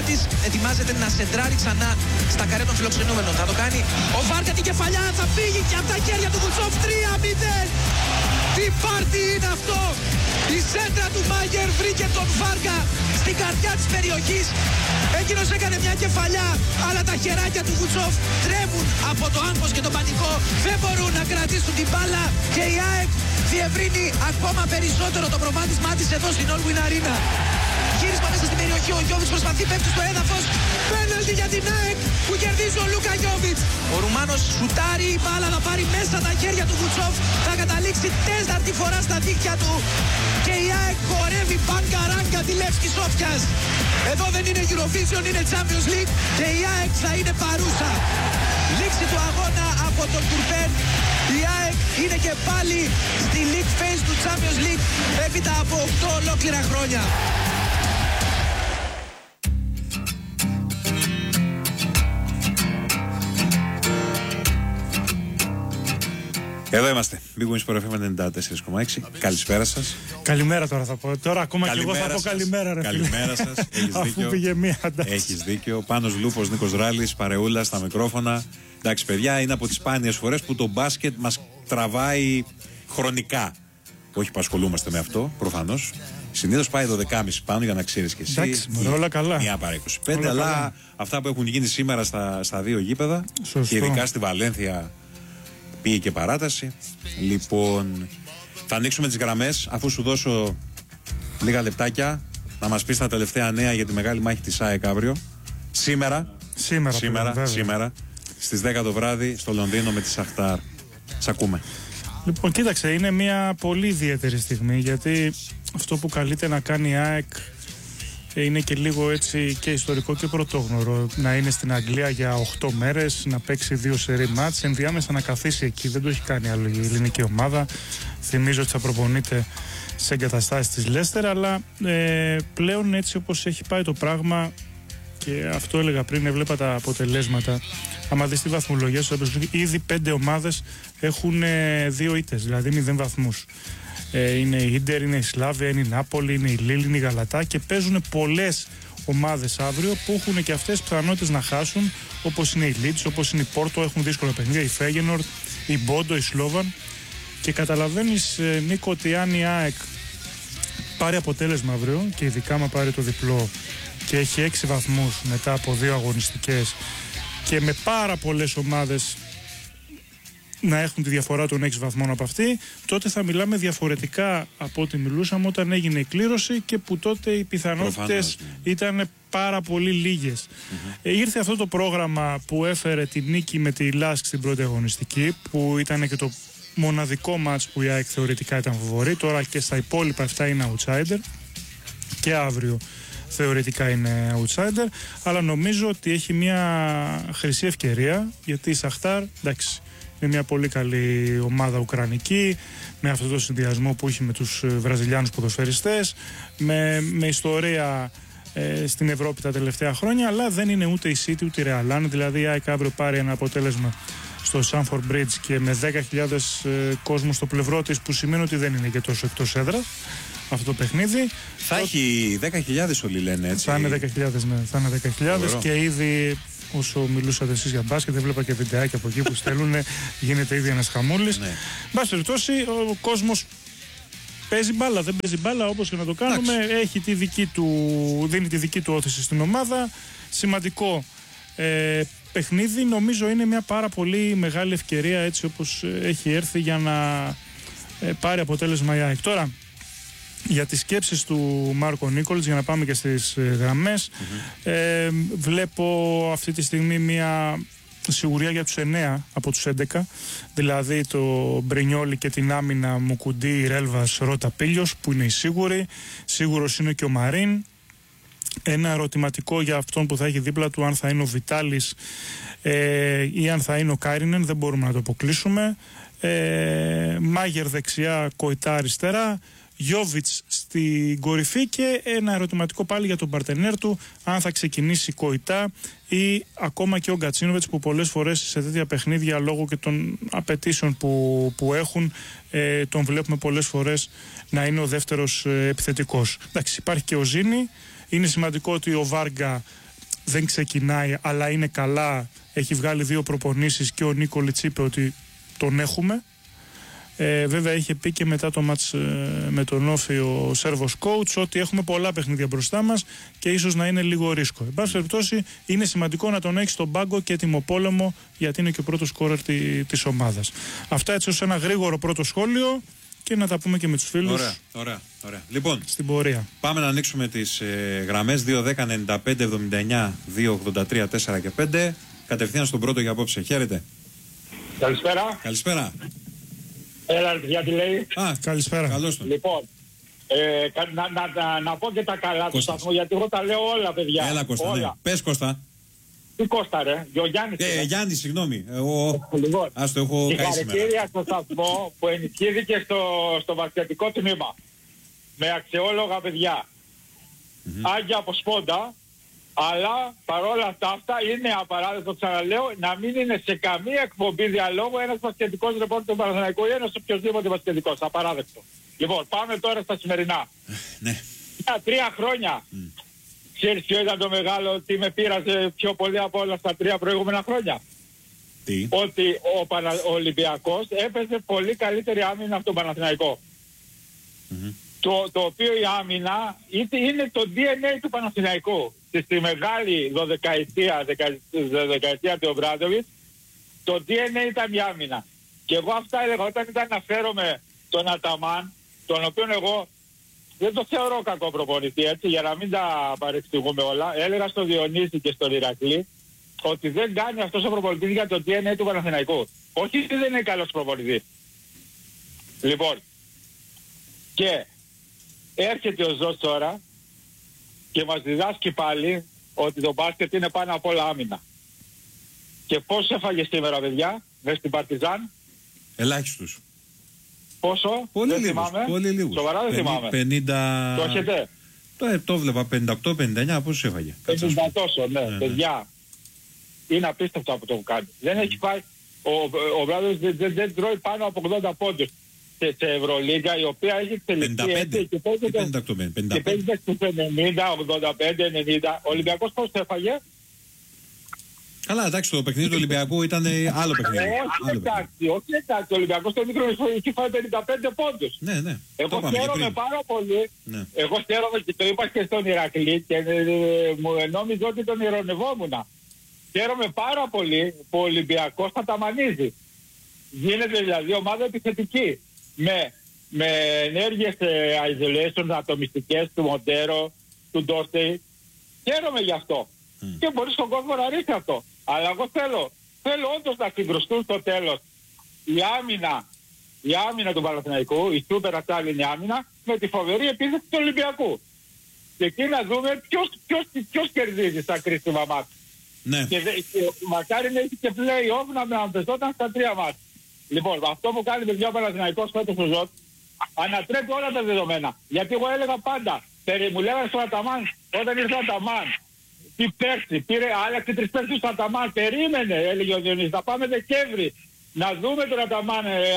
Μάτης ετοιμάζεται να σεντράρει ξανά στα καρέ των φιλοξενούμενων. Θα το κάνει ο Βάρκα, την κεφαλιά θα φύγει και από τα χέρια του Βουτσόφ. 3-0. Τι πάρτι είναι αυτό! Η σέντρα του Μάγερ βρήκε τον Βάρκα στην καρδιά της περιοχής. Εκείνος έκανε μια κεφαλιά, αλλά τα χεράκια του Βουτσόφ τρέμουν από το άγχος και το πανικό. Δεν μπορούν να κρατήσουν την μπάλα και η ΑΕΚ διευρύνει ακόμα περισσότερο το προβάδισμά της εδώ στην Όλουιν Αρίνα. Γύρισμα μέσα στην περιοχή, ο Γιώβιτς προσπαθεί, πέφτει στο έδαφος. Πέναλτι για την ΑΕΚ που κερδίζει ο Λούκα Γιώβιτς. Ο Ρουμάνος σουτάρει, η μπάλα θα πάρει μέσα τα χέρια του Βουτσόφ. Θα καταλήξει 4η φορά στα δίχτυα του. Και η ΑΕΚ χορεύει μπάνκα ράγκα τη Λεύσκη Σόφιας. Εδώ δεν είναι Eurovision, είναι Champions League και η ΑΕΚ θα είναι παρούσα. Λήξη του αγώνα από τον Τουρπέν. Η ΑΕΚ είναι και πάλι στη League Phase του Champions League έπειτα από 8 ολόκληρα χρόνια. Εδώ είμαστε. Big Wings Sport FM 94,6. Καλησπέρα σας. Καλημέρα τώρα θα πω. Τώρα ακόμα και εγώ θα πω καλημέρα, ρε φίλε. Καλημέρα σας. Αφού πήγε μία, έχεις δίκιο. Πάνος Λούφος, Νίκος Ράλης, παρεούλα στα μικρόφωνα. Εντάξει, παιδιά, είναι από τις σπάνιες φορές που το μπάσκετ μας τραβάει χρονικά. Όχι που ασχολούμαστε με αυτό, προφανώς. Συνήθως πάει 12.30 πάνω για να ξέρεις και εσύ. Εντάξει, όλα καλά. Μια παρά 25, όλα αλλά καλά. Αυτά που έχουν γίνει σήμερα στα δύο γήπεδα, και ειδικά στη Βαλένθια, πήγε και παράταση. Λοιπόν, θα ανοίξουμε τις γραμμές αφού σου δώσω λίγα λεπτάκια να μας πεις τα τελευταία νέα για τη μεγάλη μάχη της ΑΕΚ αύριο. Σήμερα στις 10 το βράδυ στο Λονδίνο με τη Σαχτάρ. Σ' ακούμε. Λοιπόν, κοίταξε, είναι μια πολύ ιδιαίτερη στιγμή, γιατί αυτό που καλείται να κάνει η ΑΕΚ είναι και λίγο έτσι και ιστορικό και πρωτόγνωρο. Να είναι στην Αγγλία για 8 μέρες, να παίξει 2 σερί μάτς, ενδιάμεσα να καθίσει εκεί. Δεν το έχει κάνει άλλο η ελληνική ομάδα. Θυμίζω ότι θα προπονείται σε εγκαταστάσεις της Λέστερ, αλλά πλέον έτσι όπως έχει πάει το πράγμα, και αυτό έλεγα πριν, έβλεπα τα αποτελέσματα. Άμα δεις τη βαθμολογία στο ήδη 5 ομάδες έχουν 2 ήττες, δηλαδή 0 βαθμούς. Είναι η Ίντερ, είναι η Σλάβια, είναι η Νάπολη, είναι η Λίλ, είναι η Γαλατά, και παίζουν πολλές ομάδες αύριο που έχουν και αυτές πιθανότητες να χάσουν, όπως είναι η Λίτς, όπως είναι η Πόρτο, έχουν δύσκολα παιχνίδια, η Φέγενορντ, η Μπόντο, η Σλόβαν. Και καταλαβαίνεις, Νίκο, ότι αν η ΑΕΚ πάρει αποτέλεσμα αύριο, και ειδικά άμα πάρει το διπλό και έχει 6 βαθμούς μετά από 2 αγωνιστικές, και με πάρα πολλές ομάδες να έχουν τη διαφορά των 6 βαθμών από αυτή, τότε θα μιλάμε διαφορετικά από ό,τι μιλούσαμε όταν έγινε η κλήρωση, και που τότε οι πιθανότητες ήταν πάρα πολύ λίγες. Ήρθε αυτό το πρόγραμμα που έφερε τη νίκη με τη Λάσκ στην πρώτη αγωνιστική, που ήταν και το μοναδικό μάτς που η ΑΕΚ θεωρητικά ήταν φαβορή. Τώρα και στα υπόλοιπα 7 είναι outsider, και αύριο θεωρητικά είναι outsider, αλλά νομίζω ότι έχει μια χρυσή ευκαιρία, γιατί η Σαχτάρ, εντάξει, είναι μια πολύ καλή ομάδα ουκρανική, με αυτό το συνδυασμό που έχει με τους Βραζιλιάνους ποδοσφαιριστές, με ιστορία στην Ευρώπη τα τελευταία χρόνια, αλλά δεν είναι ούτε η City ούτε η Real. Δηλαδή η ΑΕΚ αύριο πάρει ένα αποτέλεσμα στο Stamford Bridge και με 10.000 κόσμο στο πλευρό της, που σημαίνει ότι δεν είναι και τόσο εκτός έδρας αυτό το παιχνίδι. Θα έχει 10.000 όλοι λένε, έτσι. Θα είναι 10.000, ναι. Θα είναι 10.000 και ήδη, όσο μιλούσατε εσείς για μπάσκετ, δεν βλέπα και βιντεάκια από εκεί που στέλνουν, γίνεται ήδη ένας χαμούλης. Εν πάση περιπτώσει, ο κόσμος παίζει μπάλα, δεν παίζει μπάλα, όπως και να το κάνουμε. Έχει τη δική του, δίνει τη δική του όθηση στην ομάδα. Σημαντικό παιχνίδι. Νομίζω είναι μια πάρα πολύ μεγάλη ευκαιρία, έτσι όπως έχει έρθει, για να πάρει αποτέλεσμα η ΑΕΚ. Τώρα, για τις σκέψεις του Μάρκο Νίκολιτς, για να πάμε και στις γραμμές, βλέπω αυτή τη στιγμή μια σιγουριά για τους 9 από τους 11, δηλαδή το Μπρινιόλι και την άμυνα Μουκουντή, Ρέλβας, Ρώτα, Πίλιος, που είναι οι σίγουροι. Σίγουρος είναι και ο Μαρίν. Ένα ερωτηματικό για αυτόν που θα έχει δίπλα του, αν θα είναι ο Βιτάλης ή αν θα είναι ο Κάιρινεν, δεν μπορούμε να το αποκλείσουμε. Μάγερ δεξιά, Κοϊτά αριστερά, Γιώβιτς στην κορυφή, και ένα ερωτηματικό πάλι για τον παρτενέρ του, αν θα ξεκινήσει Κοϊτά ή ακόμα και ο Γκατσίνοβιτς, που πολλές φορές σε τέτοια παιχνίδια, λόγω και των απαιτήσεων που έχουν, τον βλέπουμε πολλές φορές να είναι ο δεύτερος επιθετικός. Εντάξει, υπάρχει και ο Ζήνη. Είναι σημαντικό ότι ο Βάργκα δεν ξεκινάει, αλλά είναι καλά. Έχει βγάλει 2 προπονήσεις και ο Νίκολιτς είπε ότι τον έχουμε. Βέβαια είχε πει και μετά το μάτς με τον Όφη ο Σέρβος coach ότι έχουμε πολλά παιχνίδια μπροστά μας και ίσως να είναι λίγο ρίσκο. Εν πάση περιπτώσει είναι σημαντικό να τον έχει στον πάγκο και τιμοπόλεμο, γιατί είναι και ο πρώτος σκόρερ της ομάδας. Αυτά έτσι ως ένα γρήγορο πρώτο σχόλιο και να τα πούμε και με τους φίλους. Ωραία. Λοιπόν, στην πορεία. Πάμε να ανοίξουμε τις γραμμές 2-10-95-79 2-83 4 και 5. Κατευθείαν στον πρώτο για απόψε. Χαίρετε. Καλησπέρα. Έλα, γιατί λέει. Καλησπέρα. Καλώς τον. Λοιπόν, να πω και τα καλά του σταθμού, γιατί εγώ τα λέω όλα, παιδιά. Έλα, Κώστα, όλα. ναι. Πες, Κώστα. Τι Κώστα, ρε. Ο Γιάννης. Γιάννη, συγγνώμη. Λοιπόν, ας το έχω κάνει σήμερα. Συγχαρητήρια στο σταθμό που ενισχύθηκε στο βασιλετικό τμήμα. Με αξιόλογα παιδιά. Άγια από σπόντα. Αλλά παρόλα αυτά είναι απαράδεκτο, ξαναλέω, να μην είναι σε καμία εκπομπή διαλόγου ένας μπασκετικός ρεπόρτερ του Παναθηναϊκού ή ένας οποιοσδήποτε μπασκετικός. Απαράδεκτο. Λοιπόν, πάμε τώρα στα σημερινά. Ναι. 3 χρόνια. Ξέρεις ποιο ήταν το μεγάλο, τι με πείραζε πιο πολύ από όλα στα 3 προηγούμενα χρόνια? Τι? Ότι ο Ολυμπιακός έπαιζε πολύ καλύτερη άμυνα από τον Παναθηναϊκό. Το οποίο η άμυνα είναι το DNA του Παναθηναϊκού. Στη μεγάλη δεκαετία του Ομπράντοβιτς, το DNA ήταν η άμυνα. Και εγώ αυτά έλεγα όταν ήταν να φέρομαι τον Αταμάν, τον οποίο εγώ δεν το θεωρώ κακό προπονητή, έτσι, για να μην τα παρεξηγούμε όλα. Έλεγα στο Διονύση και στον Ηρακλή ότι δεν κάνει αυτός ο προπονητής για το DNA του Παναθηναϊκού. Όχι ότι δεν είναι καλός προπονητής. Λοιπόν, και έρχεται ο Ζος τώρα και μας διδάσκει πάλι ότι το μπάσκετ είναι πάνω απ' όλα άμυνα. Και πώς έφαγε σήμερα, παιδιά, μέσα στην Παρτιζάν? Ελάχιστους. Πόσο? Πολύ δεν λίγους. θυμάμαι. Πολύ λίγους. Σοβαρά δεν θυμάμαι. 50... Το έχετε? Το βλέπα 58-59, πόσους έφαγε? 50 τόσο, ναι. Παιδιά, είναι απίστευτο από το που κάνει. Δεν έχει πάει, ο Βράδος δεν τρώει πάνω από 80 πόντους σε Ευρωλίγκα, η οποία έχει εξελιχθεί έτσι και παίζεται στους 90, 85, 90. Ο Ολυμπιακός πώς το έφαγε? Καλά, εντάξει, το παιχνίδι του Ολυμπιακού ήταν άλλο παιχνίδι. Όχι εντάξει, ο Ολυμπιακός στο μικρό έχει φάει 55 πόντους. Ναι. Εγώ χαίρομαι πάρα πολύ. Ναι. Εγώ χαίρομαι και το είπα και στον Ηρακλή και μου νόμιζα ότι τον ηρωνευόμουν. Χαίρομαι πάρα πολύ που ο Ολυμπιακός θα τα μανίζει. Γίνεται δηλαδή ομάδα επιθετική. Με ενέργειες isolation, ατομιστικές του Μοντέρο, του Ντόρτεϊ. Χαίρομαι γι' αυτό. Και μπορεί στον κόσμο να ρίξει αυτό. Αλλά εγώ θέλω όντως να συγκρουστούν στο τέλος η άμυνα του Παναθηναϊκού, η σούπερ ατάλληλη άμυνα, με τη φοβερή επίθεση του Ολυμπιακού. Και εκεί να δούμε ποιος κερδίζει στα κρίσιμα μάτια. Ναι. Και μακάρι να έχει και play-off να με αμπεζόταν στα 3 μάτια. Λοιπόν, αυτό που κάνει παιδιά ο Παναθηναϊκός φέτος ο Ζωτ, ανατρέπει όλα τα δεδομένα. Γιατί εγώ έλεγα πάντα, μου λέγανε στον Αταμάν, όταν ήρθε ο Αταμάν, τι παίξει, άλλαξε 3 παίξεις στον Αταμάν, περίμενε, έλεγε ο Διονύσης, θα πάμε Δεκέμβρη, να δούμε τον Αταμάν